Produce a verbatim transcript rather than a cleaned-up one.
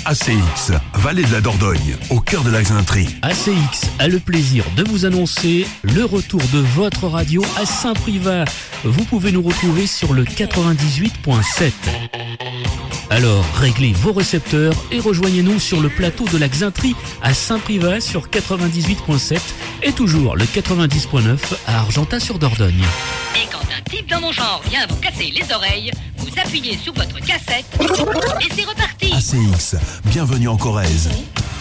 A C X, Vallée de la Dordogne, au cœur de la Xainterie. A C X a le plaisir de vous annoncer le retour de votre radio à Saint-Privat. Vous pouvez nous retrouver sur le quatre-vingt-dix-huit point sept. Alors, réglez vos récepteurs et rejoignez-nous sur le plateau de la Xainterie à Saint-Privat sur quatre-vingt-dix-huit point sept et toujours le quatre-vingt-dix point neuf à Argentat-sur-Dordogne. Et quand un type dans mon genre vient vous casser les oreilles, vous appuyez sur votre cassette et c'est reparti. A C X, bienvenue en Corrèze.